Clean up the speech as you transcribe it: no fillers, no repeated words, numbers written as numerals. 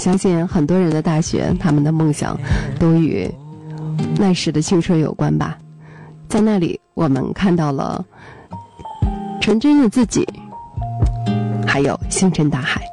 相信很多人的大学，他们的梦想都与那时的青春有关吧。在那里，我们看到了纯真的自己，还有星辰大海。